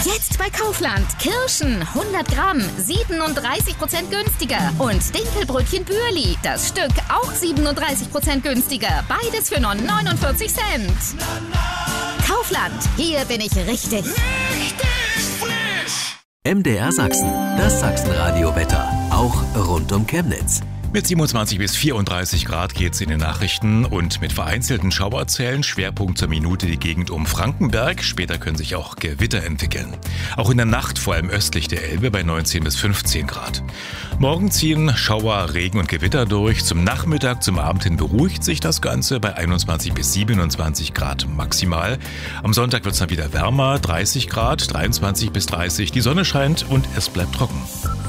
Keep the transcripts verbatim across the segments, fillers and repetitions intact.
Jetzt bei Kaufland. Kirschen hundert Gramm, siebenunddreißig Prozent günstiger. Und Dinkelbrötchen Bürli, das Stück auch siebenunddreißig Prozent günstiger. Beides für nur neunundvierzig Cent. Kaufland, hier bin ich richtig. Richtig frisch! M D R Sachsen, das Sachsenradio-Wetter, auch rund um Chemnitz. Mit siebenundzwanzig bis vierunddreißig Grad geht's in den Nachrichten und mit vereinzelten Schauerzellen. Schwerpunkt zur Minute die Gegend um Frankenberg. Später können sich auch Gewitter entwickeln. Auch in der Nacht, vor allem östlich der Elbe, bei neunzehn bis fünfzehn Grad. Morgen ziehen Schauer, Regen und Gewitter durch. Zum Nachmittag, zum Abend hin beruhigt sich das Ganze bei einundzwanzig bis siebenundzwanzig Grad maximal. Am Sonntag wird's dann wieder wärmer, dreißig Grad, dreiundzwanzig bis dreißig. Die Sonne scheint und es bleibt trocken.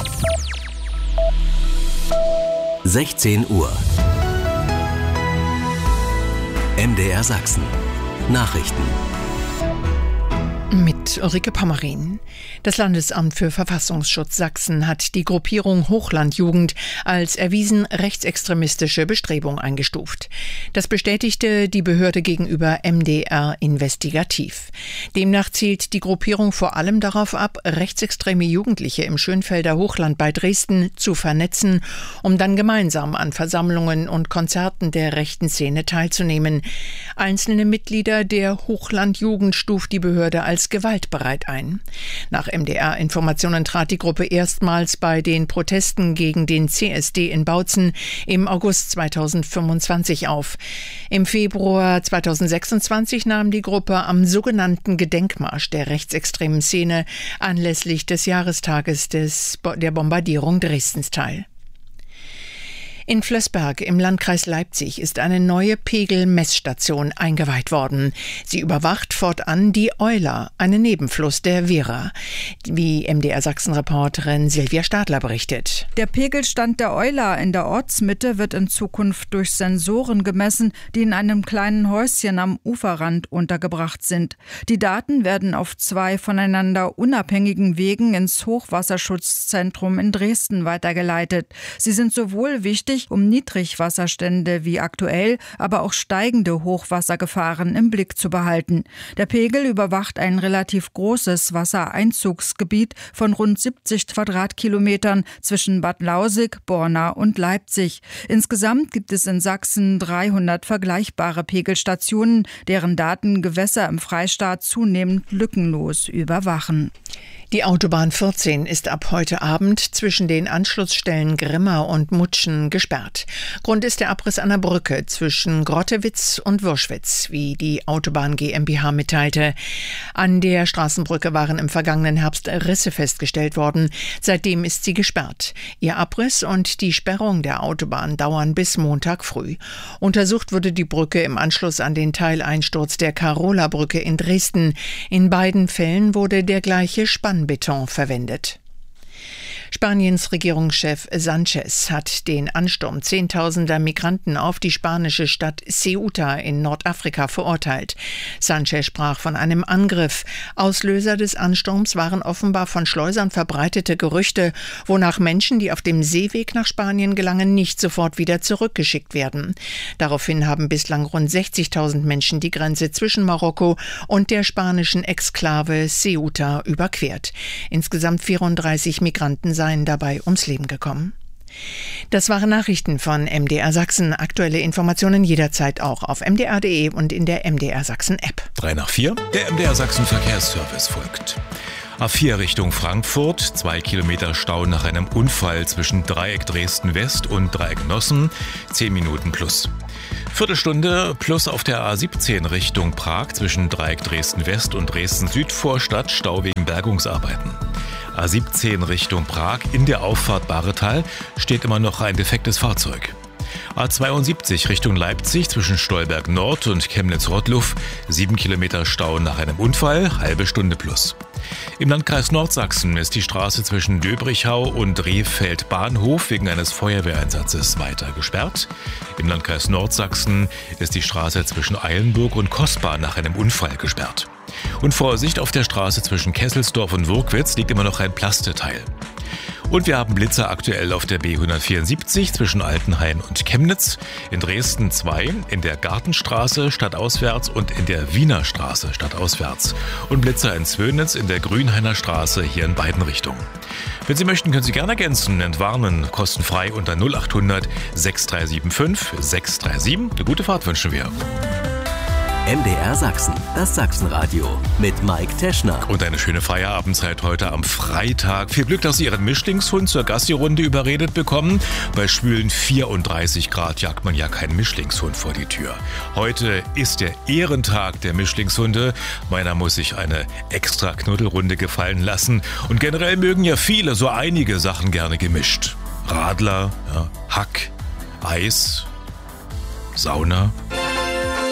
sechzehn Uhr. M D R Sachsen. Nachrichten. Mit Ulrike Pommerin. Das Landesamt für Verfassungsschutz Sachsen hat die Gruppierung Hochlandjugend als erwiesen rechtsextremistische Bestrebung eingestuft. Das bestätigte die Behörde gegenüber M D R Investigativ. Demnach zielt die Gruppierung vor allem darauf ab, rechtsextreme Jugendliche im Schönfelder Hochland bei Dresden zu vernetzen, um dann gemeinsam an Versammlungen und Konzerten der rechten Szene teilzunehmen. Einzelne Mitglieder der Hochlandjugend stuft die Behörde als gewaltbereit ein. Nach M D R-Informationen trat die Gruppe erstmals bei den Protesten gegen den C S D in Bautzen im August zweitausendfünfundzwanzig auf. Im Februar zweitausendsechsundzwanzig nahm die Gruppe am sogenannten Gedenkmarsch der rechtsextremen Szene anlässlich des Jahrestages des, der Bombardierung Dresdens teil. In Flößberg im Landkreis Leipzig ist eine neue Pegelmessstation eingeweiht worden. Sie überwacht fortan die Euler, einen Nebenfluss der Wera, wie M D R Sachsen-Reporterin Silvia Stadler berichtet. Der Pegelstand der Euler in der Ortsmitte wird in Zukunft durch Sensoren gemessen, die in einem kleinen Häuschen am Uferrand untergebracht sind. Die Daten werden auf zwei voneinander unabhängigen Wegen ins Hochwasserschutzzentrum in Dresden weitergeleitet. Sie sind sowohl wichtig, um Niedrigwasserstände wie aktuell, aber auch steigende Hochwassergefahren im Blick zu behalten. Der Pegel überwacht ein relativ großes Wassereinzugsgebiet von rund siebzig Quadratkilometern zwischen Bad Lausick, Borna und Leipzig. Insgesamt gibt es in Sachsen dreihundert vergleichbare Pegelstationen, deren Daten Gewässer im Freistaat zunehmend lückenlos überwachen. Die Autobahn vierzehn ist ab heute Abend zwischen den Anschlussstellen Grimma und Mutschen gesperrt. Grund ist der Abriss einer Brücke zwischen Grottewitz und Wurschwitz, wie die Autobahn GmbH mitteilte. An der Straßenbrücke waren im vergangenen Herbst Risse festgestellt worden. Seitdem ist sie gesperrt. Ihr Abriss und die Sperrung der Autobahn dauern bis Montag früh. Untersucht wurde die Brücke im Anschluss an den Teileinsturz der Karola-Brücke in Dresden. In beiden Fällen wurde der gleiche Spannbeton verwendet. Spaniens Regierungschef Sánchez hat den Ansturm zehntausender Migranten auf die spanische Stadt Ceuta in Nordafrika verurteilt. Sánchez sprach von einem Angriff. Auslöser des Ansturms waren offenbar von Schleusern verbreitete Gerüchte, wonach Menschen, die auf dem Seeweg nach Spanien gelangen, nicht sofort wieder zurückgeschickt werden. Daraufhin haben bislang rund sechzigtausend Menschen die Grenze zwischen Marokko und der spanischen Exklave Ceuta überquert. Insgesamt vierunddreißig Migranten seien dabei ums Leben gekommen. Das waren Nachrichten von M D R Sachsen. Aktuelle Informationen jederzeit auch auf m d r punkt d e und in der M D R Sachsen App. Drei nach vier, der M D R Sachsen Verkehrsservice folgt. A vier Richtung Frankfurt, zwei Kilometer Stau nach einem Unfall zwischen Dreieck Dresden West und Dreieck Nossen, zehn Minuten plus. Viertelstunde plus auf der A siebzehn Richtung Prag zwischen Dreieck Dresden West und Dresden Südvorstadt, Stau wegen Bergungsarbeiten. A siebzehn Richtung Prag in der Auffahrt Bahretal steht immer noch ein defektes Fahrzeug. A zweiundsiebzig Richtung Leipzig zwischen Stolberg Nord und Chemnitz-Rottluff, sieben Kilometer Stau nach einem Unfall, halbe Stunde plus. Im Landkreis Nordsachsen ist die Straße zwischen Döbrichau und Rehfeld Bahnhof wegen eines Feuerwehreinsatzes weiter gesperrt. Im Landkreis Nordsachsen ist die Straße zwischen Eilenburg und Kospa nach einem Unfall gesperrt. Und Vorsicht, auf der Straße zwischen Kesselsdorf und Wurkwitz liegt immer noch ein Plasteteil. Und wir haben Blitzer aktuell auf der B hundertvierundsiebzig zwischen Altenhain und Chemnitz, in Dresden zwei, in der Gartenstraße stadtauswärts und in der Wiener Straße stadtauswärts. Und Blitzer in Zwönitz in der Grünhainer Straße hier in beiden Richtungen. Wenn Sie möchten, können Sie gerne ergänzen, entwarnen, kostenfrei unter null acht hundert sechs drei sieben fünf sechs drei sieben. Eine gute Fahrt wünschen wir. M D R Sachsen, das Sachsenradio mit Mike Teschner. Und eine schöne Feierabendzeit heute am Freitag. Viel Glück, dass Sie Ihren Mischlingshund zur Gassi-Runde überredet bekommen. Bei schwülen vierunddreißig Grad jagt man ja keinen Mischlingshund vor die Tür. Heute ist der Ehrentag der Mischlingshunde. Meiner muss sich eine extra Knuddelrunde gefallen lassen. Und generell mögen ja viele so einige Sachen gerne gemischt. Radler, ja, Hack, Eis, Sauna.